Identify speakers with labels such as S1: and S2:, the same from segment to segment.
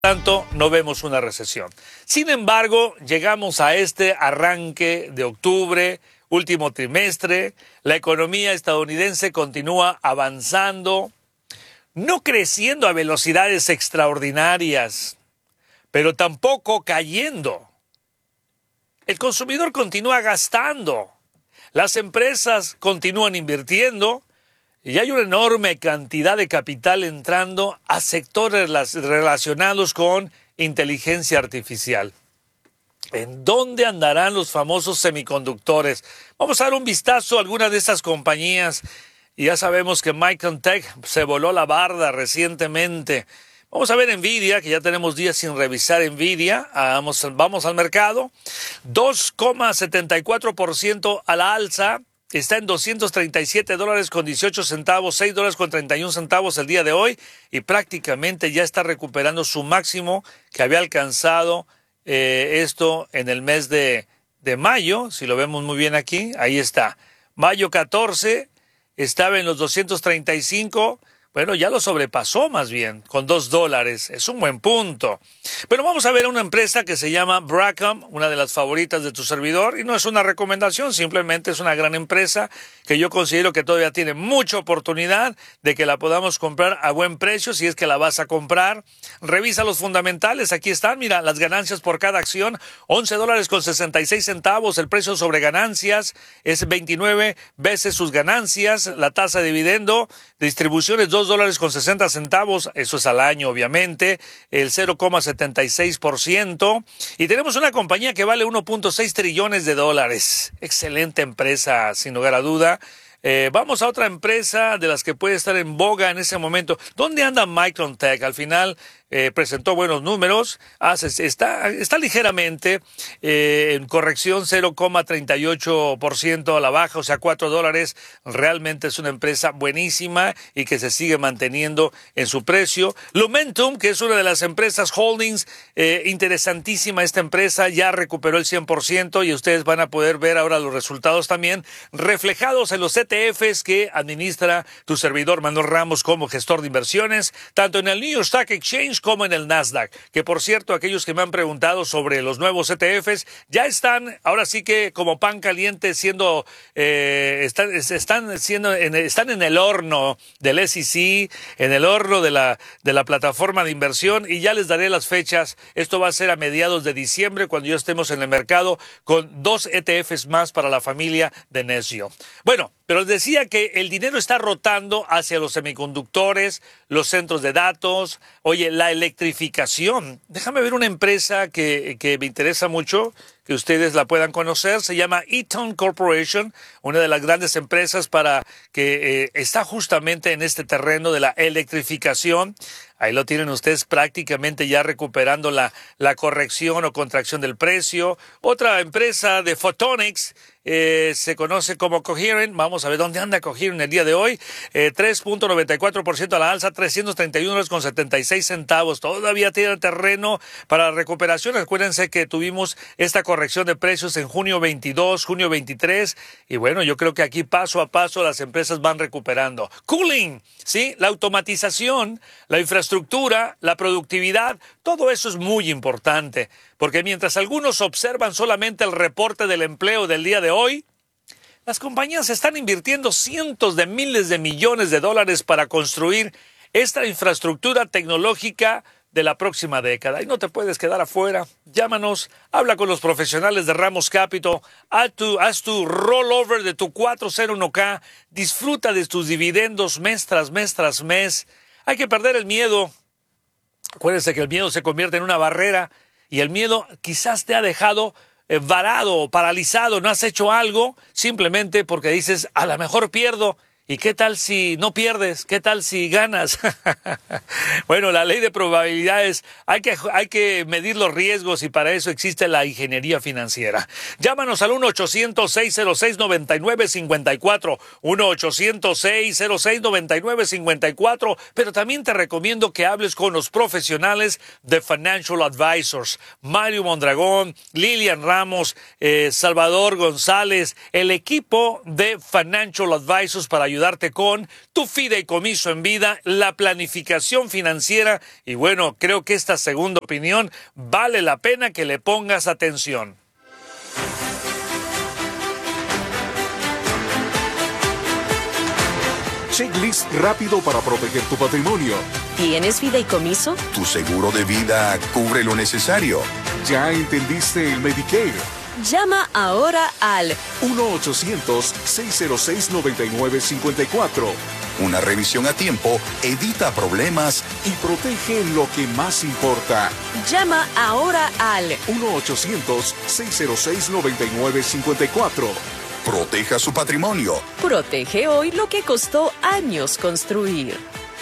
S1: tanto, no vemos una recesión. Sin embargo, llegamos a este arranque de octubre, último trimestre, la economía estadounidense continúa avanzando, no creciendo a velocidades extraordinarias, pero tampoco cayendo. El consumidor continúa gastando, las empresas continúan invirtiendo, y hay una enorme cantidad de capital entrando a sectores relacionados con inteligencia artificial. ¿En dónde andarán los famosos semiconductores? Vamos a dar un vistazo a algunas de estas compañías. Y ya sabemos que Micron Tech se voló la barda recientemente. Vamos a ver Nvidia, que ya tenemos días sin revisar Nvidia. Vamos al mercado. 2,74% a la alza. Está en $237.18, $6.31 el día de hoy y prácticamente ya está recuperando su máximo que había alcanzado esto en el mes de mayo, si lo vemos muy bien aquí, ahí está. Mayo 14 estaba en los 235, bueno, ya lo sobrepasó más bien, con $2, es un buen punto. Pero vamos a ver una empresa que se llama Broadcom, una de las favoritas de tu servidor, y no es una recomendación, simplemente es una gran empresa que yo considero que todavía tiene mucha oportunidad de que la podamos comprar a buen precio, si es que la vas a comprar. Revisa los fundamentales, aquí están, mira, las ganancias por cada acción, $11.66, el precio sobre ganancias es 29 veces sus ganancias, la tasa de dividendo, distribución es $2.60, eso es al año obviamente, el 0,76%, y tenemos una compañía que vale $1.6 trillones. Excelente empresa, sin lugar a duda. Vamos a otra empresa de las que puede estar en boga en ese momento. ¿Dónde anda Micron Tech? Al final presentó buenos números, está ligeramente en corrección, 0,38% a la baja, o sea, $4. Realmente es una empresa buenísima y que se sigue manteniendo en su precio. Lumentum, que es una de las empresas holdings, interesantísima esta empresa, ya recuperó el 100% y ustedes van a poder ver ahora los resultados también reflejados en los ETFs que administra tu servidor Manuel Ramos como gestor de inversiones, tanto en el New York Stock Exchange como en el Nasdaq, que por cierto, aquellos que me han preguntado sobre los nuevos ETFs, ya están, ahora sí que como pan caliente están en el horno del SEC, en el horno de la plataforma de inversión, y ya les daré las fechas. Esto va a ser a mediados de diciembre, cuando ya estemos en el mercado con 2 ETFs más para la familia de Necio. Bueno, pero les decía que el dinero está rotando hacia los semiconductores, los centros de datos, oye, la electrificación. Déjame ver una empresa que me interesa mucho, que ustedes la puedan conocer, se llama Eaton Corporation, una de las grandes empresas para que está justamente en este terreno de la electrificación. Ahí lo tienen ustedes prácticamente ya recuperando la corrección o contracción del precio. Otra empresa de photonics se conoce como Coherent. Vamos a ver dónde anda Coherent el día de hoy. 3.94% a la alza, $331.76. Todavía tiene terreno para la recuperación. Acuérdense que tuvimos esta corrección de precios en junio 22, junio 23. Y bueno, yo creo que aquí paso a paso las empresas van recuperando. Cooling, ¿sí? La automatización, la infraestructura, la productividad, todo eso es muy importante, porque mientras algunos observan solamente el reporte del empleo del día de hoy, las compañías están invirtiendo cientos de miles de millones de dólares para construir esta infraestructura tecnológica de la próxima década. Y no te puedes quedar afuera. Llámanos, habla con los profesionales de Ramos Capital, haz tu rollover de tu 401k, disfruta de tus dividendos mes tras mes tras mes. Hay que perder el miedo. Acuérdense que el miedo se convierte en una barrera y el miedo quizás te ha dejado varado o paralizado, no has hecho algo simplemente porque dices, a lo mejor pierdo. ¿Y qué tal si no pierdes? ¿Qué tal si ganas? Bueno, la ley de probabilidades, hay que medir los riesgos y para eso existe la ingeniería financiera. Llámanos al 1-800-606-9954, 1-800-606-9954, pero también te recomiendo que hables con los profesionales de Financial Advisors, Mario Mondragón, Lilian Ramos, Salvador González, el equipo de Financial Advisors para ayudarte con tu fideicomiso en vida, la planificación financiera y bueno, creo que esta segunda opinión vale la pena que le pongas atención.
S2: Checklist rápido para proteger tu patrimonio.
S3: ¿Tienes fideicomiso?
S4: ¿Tu seguro de vida cubre lo necesario?
S2: ¿Ya entendiste el Medicare?
S3: Llama ahora al
S2: 1-800-606-9954.
S4: Una revisión a tiempo evita problemas
S2: Y protege lo que más importa.
S3: Llama ahora al
S2: 1-800-606-9954.
S4: Proteja su patrimonio.
S3: Protege hoy lo que costó años construir.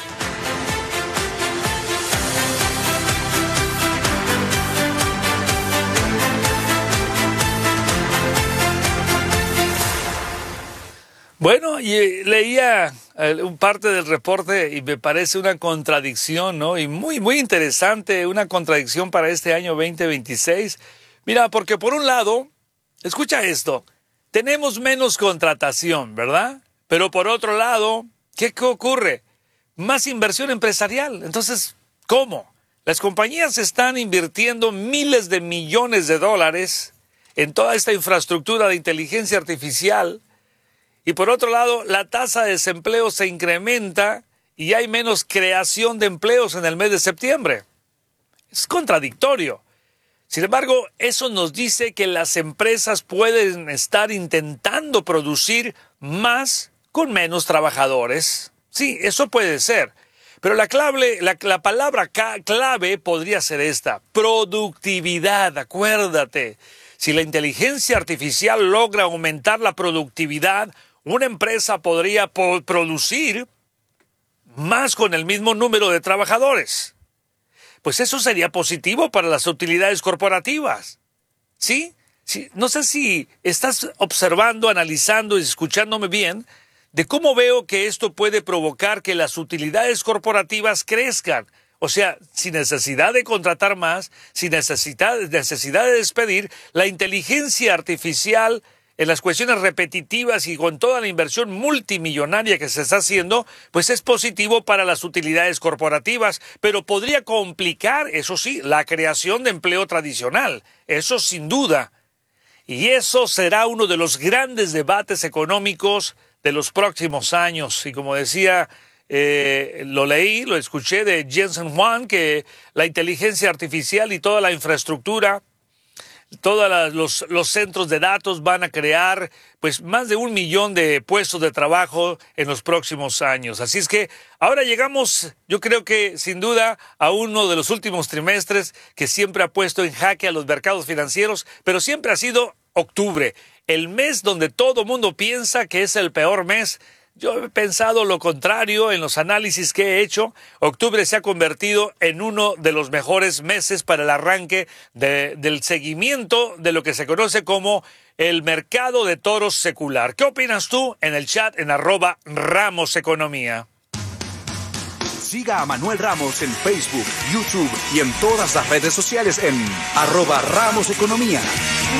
S1: Bueno, y leía un parte del reporte y me parece una contradicción, ¿no? Y muy interesante, una contradicción para este año 2026. Mira, porque por un lado, escucha esto, tenemos menos contratación, ¿verdad? Pero por otro lado, ¿qué ocurre? Más inversión empresarial. Entonces, ¿cómo? Las compañías están invirtiendo miles de millones de dólares en toda esta infraestructura de inteligencia artificial. Y por otro lado, la tasa de desempleo se incrementa y hay menos creación de empleos en el mes de septiembre. Es contradictorio. Sin embargo, eso nos dice que las empresas pueden estar intentando producir más con menos trabajadores. Sí, eso puede ser. Pero la palabra clave podría ser esta: productividad. Acuérdate, si la inteligencia artificial logra aumentar la productividad, una empresa podría producir más con el mismo número de trabajadores. Pues eso sería positivo para las utilidades corporativas. ¿Sí? Sí. No sé si estás observando, analizando y escuchándome bien de cómo veo que esto puede provocar que las utilidades corporativas crezcan. O sea, sin necesidad de contratar más, sin necesidad de despedir, la inteligencia artificial en las cuestiones repetitivas y con toda la inversión multimillonaria que se está haciendo, pues es positivo para las utilidades corporativas, pero podría complicar, eso sí, la creación de empleo tradicional, eso sin duda. Y eso será uno de los grandes debates económicos de los próximos años. Y como decía, lo escuché de Jensen Huang, que la inteligencia artificial y toda la infraestructura, todos los centros de datos van a crear pues más de 1 millón de puestos de trabajo en los próximos años. Así es que ahora llegamos, yo creo que sin duda, a uno de los últimos trimestres que siempre ha puesto en jaque a los mercados financieros, pero siempre ha sido octubre, el mes donde todo mundo piensa que es el peor mes. Yo he pensado lo contrario en los análisis que he hecho. Octubre se ha convertido en uno de los mejores meses para el arranque del seguimiento de lo que se conoce como el mercado de toros secular. ¿Qué opinas tú? En el chat en @RamosEconomía.
S5: Siga a Manuel Ramos en Facebook, YouTube y en todas las redes sociales en @RamosEconomía.